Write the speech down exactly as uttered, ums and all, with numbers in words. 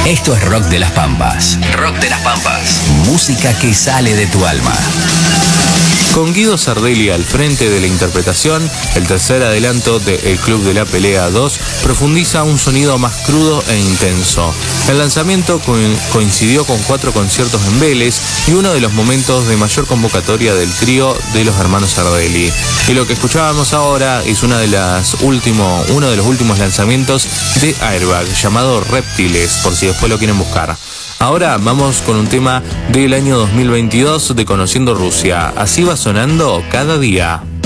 Esto es Rock de las Pampas. Rock de las Pampas. Música que sale de tu alma. Con Guido Sardelli al frente de la interpretación, el tercer adelanto de El Club de la Pelea dos profundiza un sonido más crudo e intenso. El lanzamiento co- coincidió con cuatro conciertos en Vélez y uno de los momentos de mayor convocatoria del trío de los hermanos Sardelli. Y lo que escuchábamos ahora es una de las último, uno de los últimos lanzamientos de Airbag, llamado Reptiles, por si después lo quieren buscar. Ahora vamos con un tema del año dos mil veintidós de Conociendo Rusia. Así va sonando cada día.